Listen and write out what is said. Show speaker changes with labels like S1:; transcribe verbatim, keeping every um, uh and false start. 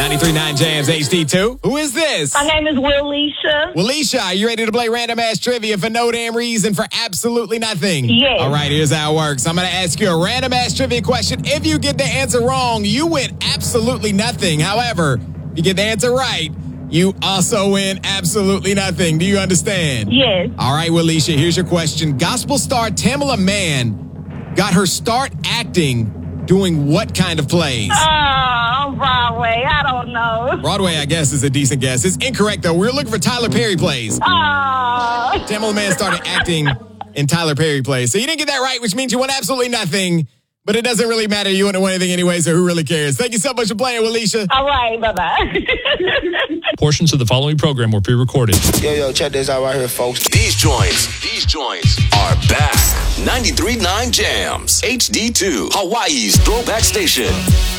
S1: ninety-three point nine Jams H D two. Who is this?
S2: My name is Willisha.
S1: Willisha, are you ready to play random ass trivia for no damn reason for absolutely nothing?
S2: Yes.
S1: All right, here's how it works. I'm going to ask you a random ass trivia question. If you get the answer wrong, you win absolutely nothing. However, if you get the answer right, you also win absolutely nothing. Do you understand?
S2: Yes.
S1: All right, Willisha, here's your question. Gospel star Tamela Mann got her start acting doing what kind of plays?
S2: Oh, on Broadway. I don't know.
S1: Broadway, I guess, is a decent guess. It's incorrect, though. We're looking for Tyler Perry plays.
S2: Oh.
S1: Tamela Mann started acting in Tyler Perry plays. So you didn't get that right, which means you won absolutely nothing. But it doesn't really matter. You wouldn't win anything anyway, so who really cares? Thank you so much for playing, Willisha.
S2: All right, bye-bye.
S3: Portions of the following program were pre-recorded.
S4: Yo, yo, check this out right here, folks.
S5: These joints, these joints are back. ninety-three point nine Jams, H D two, Hawaii's throwback station.